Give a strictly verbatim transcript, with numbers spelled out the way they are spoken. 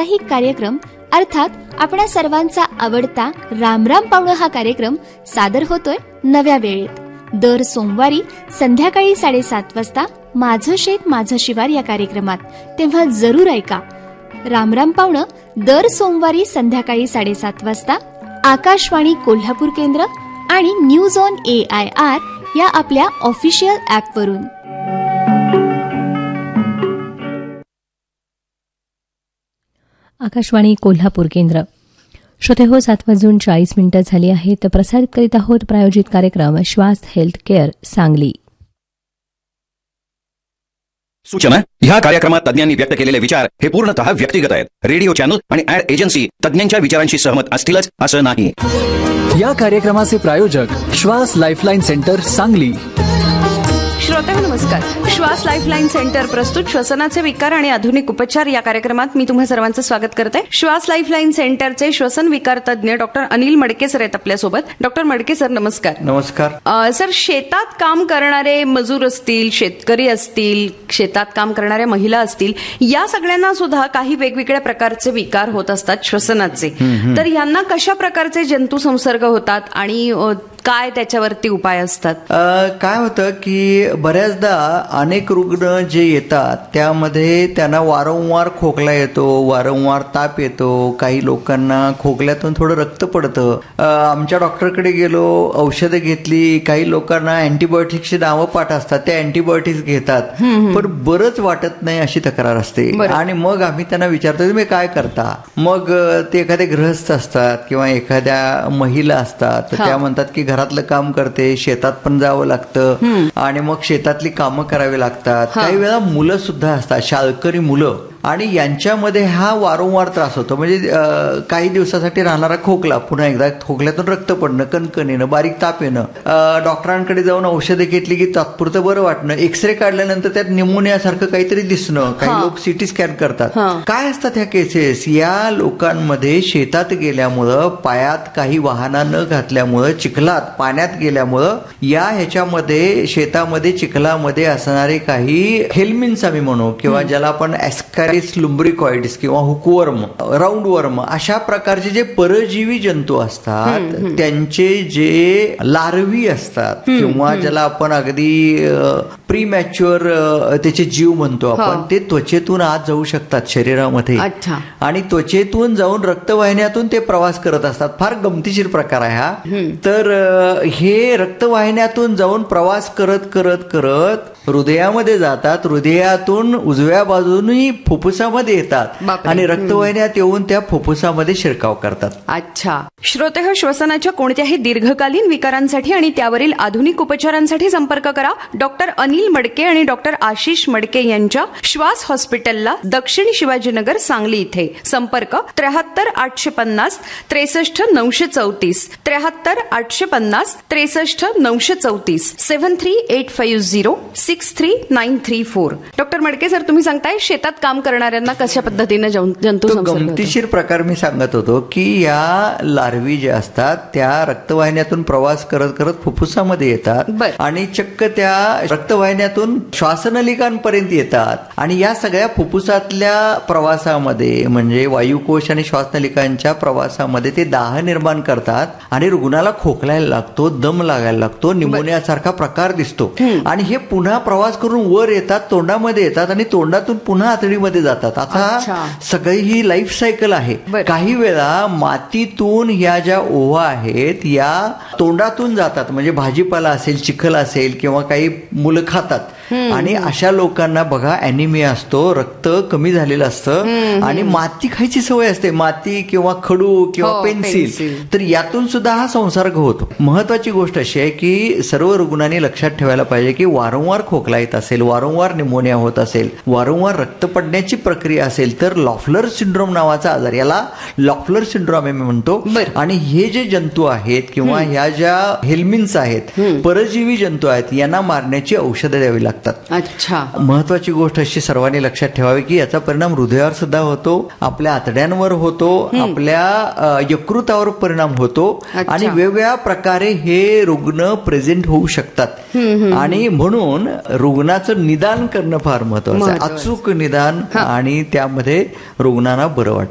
साप्ताहिक कार्यक्रम अर्थात आपणा सर्वांचा आवडता रामराम पावणं हा कार्यक्रम सादर होतोय नव्या वेळेत दर सोमवारी संध्याकाळी साडेसात वाजता माझं शेत माझं शिवार या कार्यक्रमात. तेव्हा जरूर ऐका रामराम पावणं दर सोमवारी संध्याकाळी साडेसात वाजता आकाशवाणी कोल्हापूर केंद्र आणि news on A I R या आपल्या ऑफिशियल ऍप वरून. आकाशवाणी कोल्हापूर केंद्र. श्रोते हो, सात वाजून चाळीस मिनिटं झाली आहेत. तर प्रसारित करीत आहोत प्रायोजित कार्यक्रम श्वास हेल्थ केअर सांगली. सूचना: ह्या कार्यक्रमात तज्ञांनी व्यक्त केलेले विचार हे पूर्णतः व्यक्तिगत आहेत. रेडिओ चॅनल आणि ऍड एजन्सी तज्ञांच्या विचारांशी सहमत असतीलच असं नाही. या कार्यक्रमाचे प्रायोजक श्वास लाईफलाईन सेंटर सांगली. श्रोते नमस्कार. श्वास लाईफलाईन सेंटर प्रस्तुत श्वसनाचे विकार आणि आधुनिक उपचार या कार्यक्रमात मी तुम्हा सर्वांचं स्वागत करते. श्वास लाईफलाईन सेंटरचे श्वसन विकार तज्ञ डॉक्टर अनिल मडके सर आहेत आपल्यासोबत. डॉक्टर मडके सर नमस्कार. नमस्कार सर, शेतात काम करणारे मजूर असतील, शेतकरी असतील, शेतात काम करणाऱ्या महिला असतील, या सगळ्यांना सुद्धा काही वेगवेगळ्या प्रकारचे विकार होत असतात श्वसनाचे. तर यांना कशा प्रकारचे जंतू संसर्ग होतात आणि काय त्याच्यावरती उपाय असतात? काय होतं की बऱ्याचदा अनेक रुग्ण जे येतात त्यामध्ये त्यांना वारंवार खोकला येतो, वारंवार ताप येतो, काही लोकांना खोकल्यातून थोडं रक्त पडतं. आमच्या डॉक्टरकडे गेलो, औषधं घेतली, काही लोकांना अँटीबायोटिक्सची नावं पाठ असतात, त्या अँटीबायोटिक्स घेतात पण बरंच वाटत नाही अशी तक्रार असते. आणि मग आम्ही त्यांना विचारतो तुम्ही काय करता. मग ते एखादे गृहस्थ असतात किंवा एखाद्या महिला असतात, तर त्या म्हणतात की घरातलं काम करते, शेतात पण जावं लागतं आणि मग शेतातली कामं करावी लागतात. काही वेळा मुलं सुद्धा असतात, शाळकरी मुलं, आणि यांच्यामध्ये हा वारंवार त्रास होतो. म्हणजे काही दिवसासाठी राहणारा खोकला, पुन्हा एकदा खोकल्यातून रक्त पडणं, कणकणीनं, बारीक ताप येणं, डॉक्टरांकडे जाऊन औषधं घेतली की तात्पुरतं बरं वाटणं, एक्सरे काढल्यानंतर त्यात निमोनियासारखं काहीतरी दिसणं, काही लोक सिटी स्कॅन करतात. काय असतात ह्या केसेस? या लोकांमध्ये शेतात गेल्यामुळं, पायात काही वाहना न घातल्यामुळं, चिखलात पाण्यात गेल्यामुळं या ह्याच्यामध्ये शेतामध्ये चिखलामध्ये असणारे काही हेल्मिन्स आम्ही म्हणू किंवा ज्याला आपण ऍस्का लुम्ब्रिकॉइड्स किंवा हुकवर्म, राऊंडवर्म अशा प्रकारचे जे परजीवी जंतू असतात त्यांचे जे लार्वी असतात किंवा ज्याला आपण अगदी प्रीमॅच्युअर त्याचे जीव म्हणतो आपण, ते त्वचेतून आत जाऊ शकतात शरीरामध्ये आणि त्वचेतून जाऊन रक्तवाहिन्यातून ते प्रवास करत असतात. फार गमतीशीर प्रकार आहे हा. तर हे रक्तवाहिन्यातून जाऊन प्रवास करत करत करत हृदयामध्ये जातात, हृदयातून उजव्या बाजूनही फुफ्फुसामध्ये येतात आणि रक्तवाहिन्यात येऊन त्या फुफ्फुसामध्ये शिरकाव करतात. अच्छा. श्रोते हो, श्वसनाच्या कोणत्याही दीर्घकालीन विकारांसाठी आणि त्यावरील आधुनिक उपचारांसाठी संपर्क करा डॉक्टर अनिल मडके आणि डॉक्टर आशिष मडके यांच्या श्वास हॉस्पिटलला, दक्षिण शिवाजीनगर, सांगली इथे. संपर्क त्र्याहत्तर आठशे पन्नास त्रेसष्ट नऊशे चौतीस त्र्याहत्तर आठशे पन्नास त्रेसष्ट नऊशे चौतीस seven three eight five zero six three nine three four. Doctor मडके सर, तुम्ही सांगताय शेतात काम करणाऱ्यांना कशा पद्धतीने जंतू संसर्ग? गमतीशीर प्रकार मी सांगत होतो की या लार्वी ज्या असतात त्या रक्तवाहिन्यातून प्रवास करत करत फुफ्फुसामध्ये येतात आणि चक्क त्या रक्तवाहिन्यातून श्वासनलिकांपर्यंत येतात आणि या सगळ्या फुफ्फुसातल्या प्रवासामध्ये म्हणजे वायुकोश आणि श्वासनलिकांच्या प्रवासामध्ये ते दाह निर्माण करतात आणि रुग्णाला खोकलायला लागतो, दम लागायला लागतो, निमोनिया सारखा प्रकार दिसतो आणि हे पुन्हा प्रवास करून वर येतात, तोंडामध्ये येतात आणि तोंडातून पुन्हा आतडीमध्ये जातात. आता सगळी ही लाईफ सायकल आहे. काही वेळा मातीतून ह्या ज्या ओव्या आहेत या तोंडातून जातात, म्हणजे भाजीपाला असेल, चिखल असेल किंवा काही मुलं खातात आणि अशा लोकांना बघा अॅनिमिया असतो, रक्त कमी झालेलं असतं आणि माती खायची सवय असते, माती किंवा खडू किंवा पेन्सिल, तर यातून सुद्धा हा संसर्ग होतो. महत्वाची गोष्ट अशी आहे की सर्व रुग्णांनी लक्षात ठेवायला पाहिजे की वारंवार खोकला येत असेल, वारंवार निमोनिया होत असेल, वारंवार रक्त पडण्याची प्रक्रिया असेल तर लॉफलर सिंड्रोम नावाचा आजार, याला लॉफलर सिंड्रोम आम्ही म्हणतो. आणि हे जे जंतू आहेत किंवा ह्या ज्या हेल्मिन्स आहेत, परजीवी जंतू आहेत, यांना मारण्याची औषधं द्यावी लागतात. अच्छा. महत्वाची गोष्ट अशी सर्वांनी लक्षात ठेवावी की याचा परिणाम हृदयावर सुद्धा होतो, आपल्या आतड्यांवर होतो, आपल्या यकृतावर परिणाम होतो आणि वेगवेगळ्या प्रकारे हे रुग्ण प्रेझेंट होऊ शकतात. आणि म्हणून रुग्णाचं निदान करणं फार महत्वाचं आहे, अचूक निदान, आणि त्यामध्ये रुग्णांना बरं वाटतं.